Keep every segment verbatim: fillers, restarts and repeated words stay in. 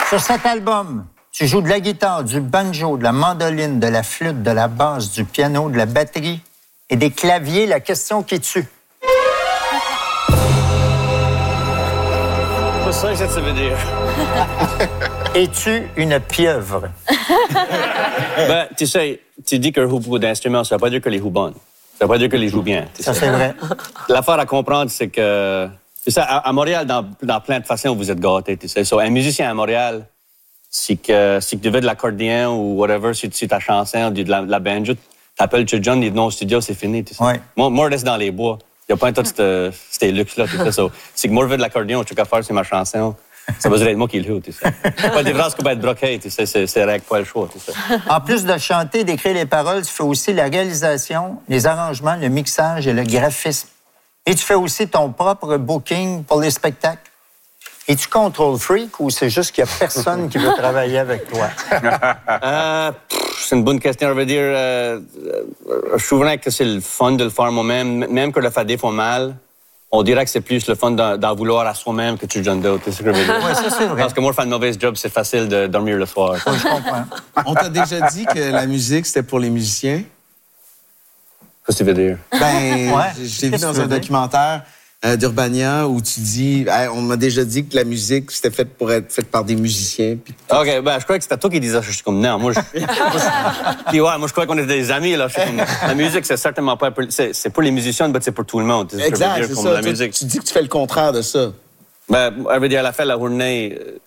Sur cet album, tu joues de la guitare, du banjo, de la mandoline, de la flûte, de la basse, du piano, de la batterie et des claviers. La question qui tue. C'est ça que ça veut dire. Es-tu une pieuvre? Ben, tu sais, tu dis qu'un beaucoup d'instruments, ça ne veut pas dire que les jouent bonnes. Ça ne veut pas dire que les jouent bien. Ça, c'est vrai. L'affaire à comprendre, c'est que... Tu sais, à, à Montréal, dans, dans plein de façons, vous êtes gâtés, tu sais. So, un musicien à Montréal, si que, si que tu veux de l'accordéon ou whatever, si, si ta chanson ou de la, de la banjo, t'appelles chez John, il dit non au studio, c'est fini, tu sais. Ouais. Moi, moi, je reste dans les bois. Il n'y a pas un tas de ces luxes-là, tu sais. So, si que moi, je veux de l'accordéon, je sais qu'à faire, c'est ma chanson. Ça veut dire être moi qui le joue, tu sais. Pas des phrases qui peuvent être broquées, tu sais, c'est, c'est règle pas le choix, tu sais. En plus de chanter, d'écrire les paroles, tu fais aussi la réalisation, les arrangements, le mixage et le graphisme. Et tu fais aussi ton propre booking pour les spectacles. Es-tu control freak ou c'est juste qu'il n'y a personne qui veut travailler avec toi? euh, pff, c'est une bonne question. Je veux dire, euh, je trouverais que c'est le fun de le faire moi-même. Même que le faire des fois mal, on dirait que c'est plus le fun d'en, d'en vouloir à soi-même que tu donnes d'autres. C'est ce que je veux dire. Oui, ça, c'est vrai. Parce que moi, faire un mauvais job, c'est facile de dormir le soir. Oui, je comprends. On t'a déjà dit que la musique, c'était pour les musiciens? Qu'est-ce que tu veux dire? Ben, Ouais. j'ai vu Qu'est-ce que dans tu veux un dire? documentaire euh, d'Urbania où tu dis, hey, on m'a déjà dit que la musique, c'était faite pour être faite par des musiciens. Puis... OK, ben, je croyais que c'était toi qui disais ça. Je suis comme, non, moi, je... moi, je... Puis, ouais, moi, je croyais qu'on était des amis, là. Je suis comme, la musique, c'est certainement pas pour... C'est, c'est pour les musiciens, mais c'est pour tout le monde. C'est ce que je veux Exact, dire, c'est comme ça. la Tu, musique. tu dis que tu fais le contraire de ça. Ben, je veux dire, à la fin de la journée, euh,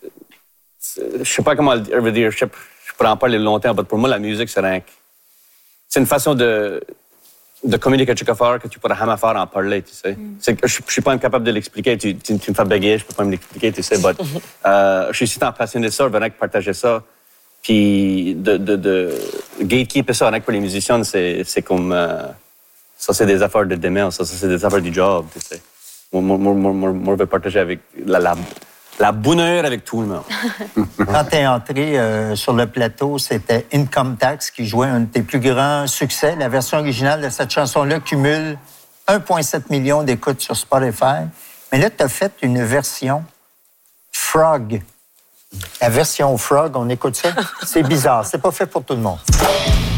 je sais pas comment le dire. Je veux dire, je, sais, je pourrais en parler longtemps, mais pour moi, la musique, c'est rien que... C'est une façon de... de communiquer quelque chose que tu pourrais jamais faire en parler, tu sais. Mm. C'est que je, je suis pas même capable de l'expliquer. Tu, tu, tu me fais bégayer, je peux pas me l'expliquer, tu sais. But, euh, je suis si tant passionné de ça, je venais partager ça. Puis de, de, de gatekeeper ça, avec pour les musiciens, c'est, c'est comme... Euh, ça, c'est des affaires de démence, ça, ça, c'est des affaires du job, tu sais. Moi, moi, moi, moi, moi, je veux partager avec la, la, la bonheur avec tout le monde. Quand tu es entré euh, sur le plateau, c'était Income Tax qui jouait un de tes plus grands succès. La version originale de cette chanson-là cumule un virgule sept million d'écoutes sur Spotify. Mais là, tu as fait une version Frog. La version Frog, on écoute ça? C'est bizarre. C'est pas fait pour tout le monde.